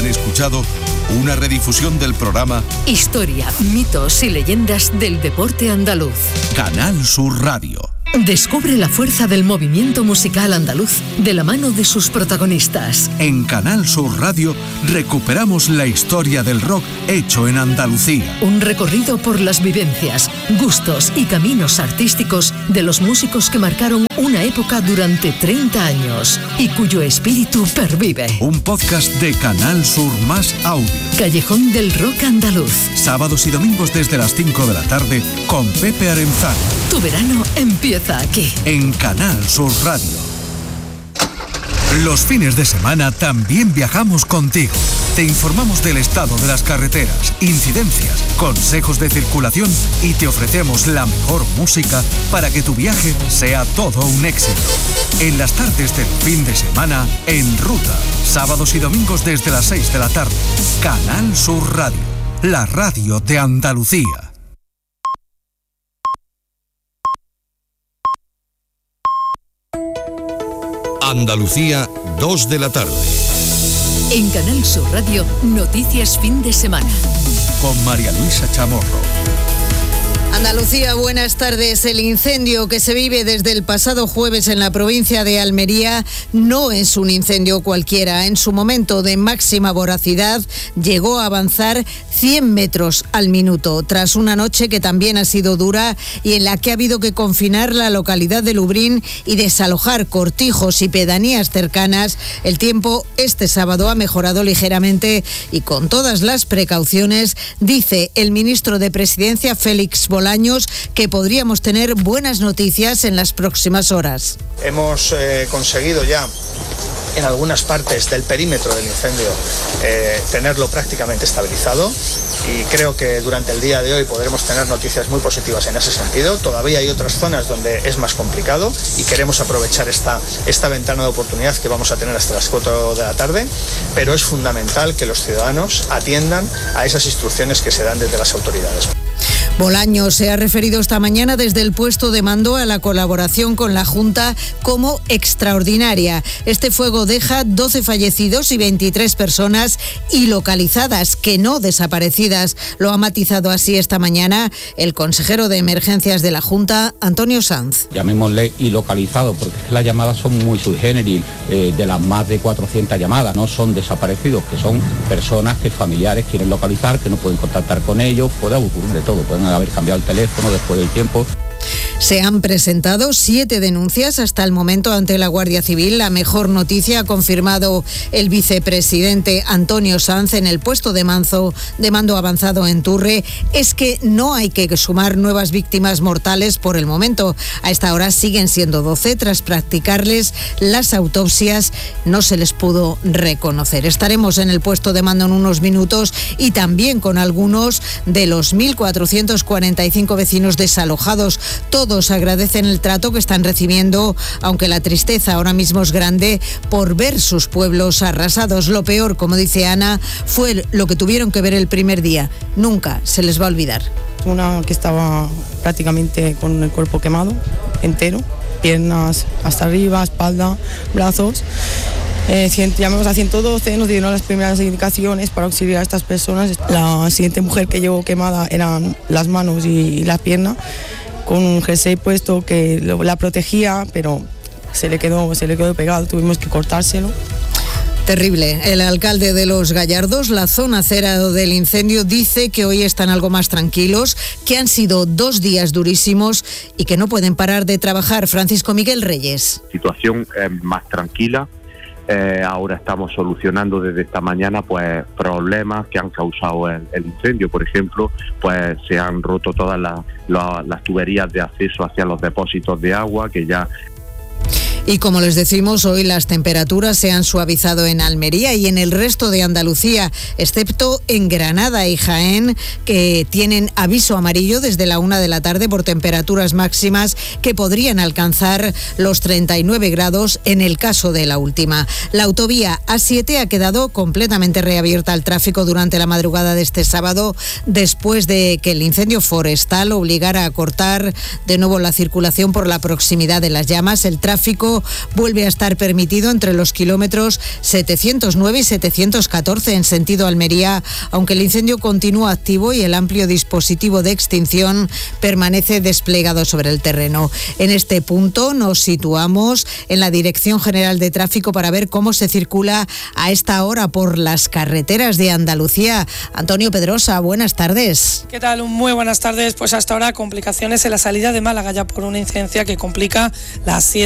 escuchado una redifusión del programa Historia, mitos y leyendas del deporte andaluz. Canal Sur Radio. Descubre la fuerza del movimiento musical andaluz de la mano de sus protagonistas. En Canal Sur Radio recuperamos la historia del rock hecho en Andalucía. Un recorrido por las vivencias, gustos y caminos artísticos de los músicos que marcaron una época durante 30 años y cuyo espíritu pervive. Un podcast de Canal Sur más audio. Callejón del Rock Andaluz. Sábados y domingos desde las 5 de la tarde con Pepe Arenzano. Tu verano empieza aquí. En Canal Sur Radio. Los fines de semana también viajamos contigo. Te informamos del estado de las carreteras, incidencias, consejos de circulación y te ofrecemos la mejor música para que tu viaje sea todo un éxito. En las tardes del fin de semana, En Ruta. Sábados y domingos desde las 6 de la tarde. Canal Sur Radio. La radio de Andalucía. Andalucía, 2 de la tarde. En Canal Sur Radio, noticias fin de semana. Con María Luisa Chamorro. Andalucía, buenas tardes. El incendio que se vive desde el pasado jueves en la provincia de Almería no es un incendio cualquiera. En su momento de máxima voracidad llegó a avanzar 100 metros al minuto. Tras una noche que también ha sido dura y en la que ha habido que confinar la localidad de Lubrín y desalojar cortijos y pedanías cercanas, el tiempo este sábado ha mejorado ligeramente y con todas las precauciones, dice el ministro de Presidencia, Félix Bolaños, que podríamos tener buenas noticias en las próximas horas. Hemos conseguido ya en algunas partes del perímetro del incendio tenerlo prácticamente estabilizado y creo que durante el día de hoy podremos tener noticias muy positivas en ese sentido. Todavía hay otras zonas donde es más complicado y queremos aprovechar esta ventana de oportunidad que vamos a tener hasta las 4 de la tarde, pero es fundamental que los ciudadanos atiendan a esas instrucciones que se dan desde las autoridades. Bolaños se ha referido esta mañana desde el puesto de mando a la colaboración con la Junta como extraordinaria. Este fuego deja 12 fallecidos y 23 personas ilocalizadas, que no desaparecidas. Lo ha matizado así esta mañana el consejero de Emergencias de la Junta, Antonio Sanz. Llamémosle ilocalizado, porque las llamadas son muy sui generis. De las más de 400 llamadas no son desaparecidos, que son personas que familiares quieren localizar, que no pueden contactar con ellos. Puede ocurrir de todo, pueden haber cambiado el teléfono después del tiempo. Se han presentado 7 denuncias hasta el momento ante la Guardia Civil. La mejor noticia, ha confirmado el vicepresidente Antonio Sanz en el puesto de mando avanzado en Turre, es que no hay que sumar nuevas víctimas mortales por el momento. A esta hora siguen siendo 12. Tras practicarles las autopsias no se les pudo reconocer. Estaremos en el puesto de mando en unos minutos y también con algunos de los 1.445 vecinos desalojados. Todos agradecen el trato que están recibiendo, aunque la tristeza ahora mismo es grande por ver sus pueblos arrasados. Lo peor, como dice Ana, fue lo que tuvieron que ver el primer día. Nunca se les va a olvidar. Una que estaba prácticamente con el cuerpo quemado, entero, piernas hasta arriba, espalda, brazos. Llamamos a 112, nos dieron las primeras indicaciones para auxiliar a estas personas. La siguiente mujer que llegó quemada eran las manos y la pierna, con un jersey puesto que la protegía, pero se le quedó pegado, tuvimos que cortárselo. Terrible. El alcalde de Los Gallardos, la zona cero del incendio, dice que hoy están algo más tranquilos, que han sido 2 días durísimos y que no pueden parar de trabajar. Francisco Miguel Reyes. Situación más tranquila. Ahora estamos solucionando desde esta mañana pues problemas que han causado el incendio. Por ejemplo, pues se han roto todas las tuberías de acceso hacia los depósitos de agua, que ya... Y como les decimos, hoy las temperaturas se han suavizado en Almería y en el resto de Andalucía, excepto en Granada y Jaén, que tienen aviso amarillo desde la 1 de la tarde por temperaturas máximas que podrían alcanzar los 39 grados en el caso de la última. La autovía A7 ha quedado completamente reabierta al tráfico durante la madrugada de este sábado, después de que el incendio forestal obligara a cortar de nuevo la circulación por la proximidad de las llamas. El tráfico tráfico vuelve a estar permitido entre los kilómetros 709 y 714 en sentido Almería, aunque el incendio continúa activo y el amplio dispositivo de extinción permanece desplegado sobre el terreno. En este punto nos situamos en la Dirección General de Tráfico para ver cómo se circula a esta hora por las carreteras de Andalucía. Antonio Pedrosa, buenas tardes. ¿Qué tal? Muy buenas tardes. Pues hasta ahora complicaciones en la salida de Málaga ya por una incidencia que complica la 7